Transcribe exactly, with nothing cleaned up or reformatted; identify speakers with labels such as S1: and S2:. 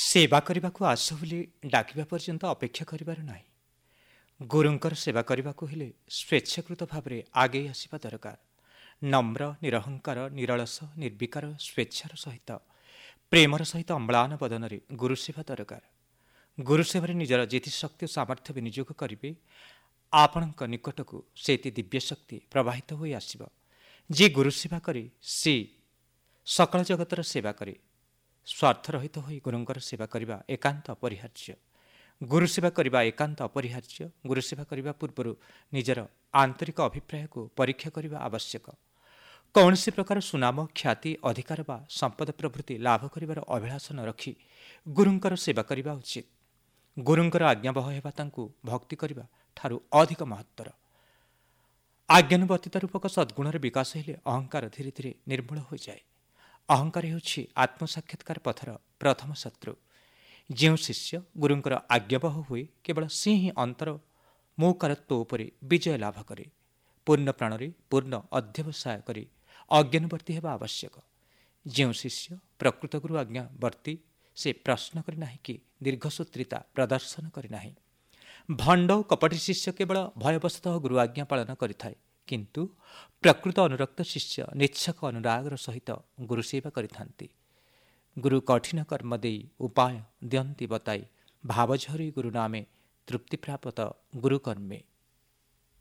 S1: ସେବା କରିବାକୁ ଆସ ବୋଲି ଡାକିବା ପର୍ଯ୍ୟନ୍ତ ଅପେକ୍ଷା କରିବାର ନାହିଁ। ଗୁରୁଙ୍କର ସେବା କରିବାକୁ ହେଲେ ସ୍ୱେଚ୍ଛାକୃତ ଭାବରେ ଆଗେଇ ଆସିବା ଦରକାର। ନମ୍ର, ନିରହଙ୍କାର, ନିରଳସ, ନିର୍ବିକାର, ସ୍ୱେଚ୍ଛାର ସହିତ ପ୍ରେମର ସହିତ ଅମ୍ଳାନ ବଦନରେ ଗୁରୁ ସେବା ଦରକାର। ଗୁରୁ ସେବାରେ ନିଜର ଯେତେ ଶକ୍ତି ଓ ସାମର୍ଥ୍ୟ ବିନିଯୋଗ କରିବେ, ଆପଣଙ୍କ ନିକଟକୁ ସେତେ ଦିବ୍ୟ ଶକ୍ତି ପ୍ରବାହିତ ହୋଇ ଆସିବ। ଯିଏ ଗୁରୁ ସେବା କରେ ସେ ସକଳ ଜଗତର ସେବା କରେ। ସ୍ୱାର୍ଥରହିତ ହୋଇ ଗୁରୁଙ୍କର ସେବା କରିବା ଏକାନ୍ତ ଅପରିହାର୍ଯ୍ୟ। ଗୁରୁ ସେବା କରିବା ଏକାନ୍ତ ଅପରିହାର୍ଯ୍ୟ। ଗୁରୁ ସେବା କରିବା ପୂର୍ବରୁ ନିଜର ଆନ୍ତରିକ ଅଭିପ୍ରାୟକୁ ପରୀକ୍ଷା କରିବା ଆବଶ୍ୟକ। କୌଣସି ପ୍ରକାର ସୁନାମ, ଖ୍ୟାତି, ଅଧିକାର ବା ସମ୍ପଦ ପ୍ରଭୃତି ଲାଭ କରିବାର ଅଭିଳାଷ ନ ରଖି ଗୁରୁଙ୍କର ସେବା କରିବା ଉଚିତ। ଗୁରୁଙ୍କର ଆଜ୍ଞାବହ ହେବା ତାଙ୍କୁ ଭକ୍ତି କରିବା ଠାରୁ ଅଧିକ ମହତ୍ତର। ଆଜ୍ଞାନୁବର୍ତ୍ତିତା ରୂପକ ସଦ୍ଗୁଣର ବିକାଶ ହେଲେ ଅହଙ୍କାର ଧୀରେ ଧୀରେ ନିର୍ମୂଳ ହୋଇଯାଏ। ଅହଙ୍କାର ହେଉଛି ଆତ୍ମସାକ୍ଷାତକାର ପଥର ପ୍ରଥମ ଶତ୍ରୁ। ଯେଉଁ ଶିଷ୍ୟ ଗୁରୁଙ୍କର ଆଜ୍ଞାବହ ହୁଏ, କେବଳ ସେ ହିଁ ଅନ୍ତର ମୌକାରତ୍ୱ ଉପରେ ବିଜୟ ଲାଭ କରେ। ପୂର୍ଣ୍ଣ ପ୍ରାଣରେ ପୂର୍ଣ୍ଣ ଅଧ୍ୟବସାୟ କରି ଅଜ୍ଞାନବର୍ତ୍ତୀ ହେବା ଆବଶ୍ୟକ। ଯେଉଁ ଶିଷ୍ୟ ପ୍ରକୃତ ଗୁରୁ ଆଜ୍ଞାବର୍ତ୍ତୀ, ସେ ପ୍ରଶ୍ନ କରି ନାହିଁ କି ଦୀର୍ଘସୂତ୍ରିତା ପ୍ରଦର୍ଶନ କରି ନାହିଁ। ଭଣ୍ଡ ଓ କପଟୀ ଶିଷ୍ୟ କେବଳ ଭୟବଶତଃ ଗୁରୁ ଆଜ୍ଞା ପାଳନ କରିଥାଏ, କିନ୍ତୁ ପ୍ରକୃତ ଅନୁରକ୍ତ ଶିଷ୍ୟ ନିଚ୍ଛକ ଅନୁରାଗର ସହିତ ଗୁରୁ ସେବା କରିଥାନ୍ତି। ଗୁରୁ କଠିନ କର୍ମ ଦେଇ ଉପାୟ ଦିଅନ୍ତି ବତାଇ, ଭାବ ଝରି ଗୁରୁ ନାମେ ତୃପ୍ତି ପ୍ରାପତ ଗୁରୁ କର୍ମେ।